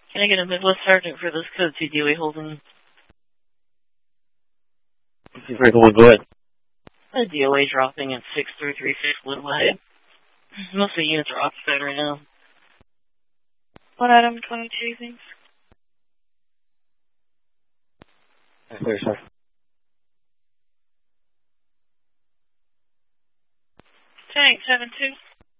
Can I get a Midwest Sergeant for this code 2 DOA holding? Go ahead. A DOA dropping at 6336 Woodway. Most of the units are occupied right now. One item 22, thanks. Yes, sir. Tank 72.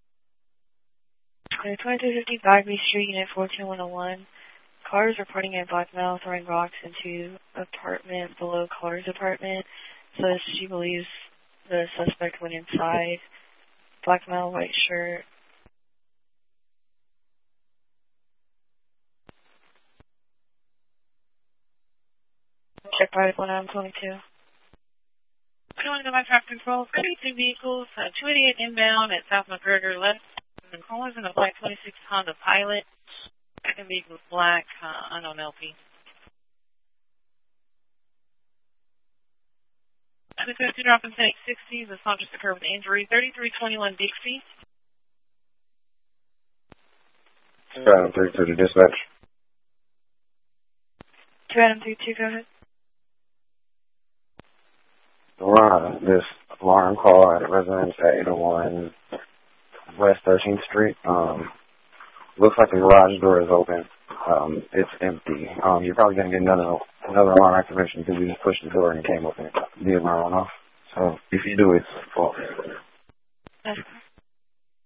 2250 Bagby Street, Unit 14101. Cars reporting at Blackmail throwing rocks into apartment below Carter's apartment. Says she believes the suspect went inside. Blackmail, white shirt. Check by 1922. Going to my traffic control, 32 vehicles, 288 inbound at South McGregor left. The callers in a black 26 Honda Pilot. Second vehicle is black, unknown LP. The 50 drop in tank 60, the assault just occurred with injury. 3321 Dixie. Item 32 to dispatch. 2 Adam 32, go ahead. This alarm call at residence at 801 West 13th Street. Looks like the garage door is open. It's empty. You're probably going to get another alarm activation because you just pushed the door and it came open. The alarm went off. So if you do, it's false. Okay.